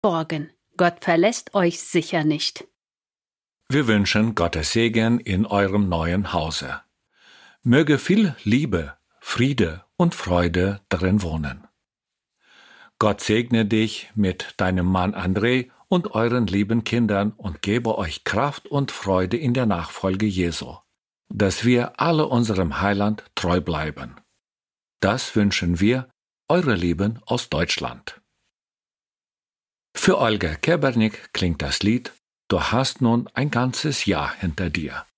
geborgen. Gott verlässt euch sicher nicht. Wir wünschen Gottes Segen in eurem neuen Hause. Möge viel Liebe, Friede und Freude darin wohnen. Gott segne dich mit deinem Mann André und euren lieben Kindern und gebe euch Kraft und Freude in der Nachfolge Jesu, dass wir alle unserem Heiland treu bleiben. Das wünschen wir, eure Lieben aus Deutschland. Für Olga Kebernik klingt das Lied »Du hast nun ein ganzes Jahr hinter dir«.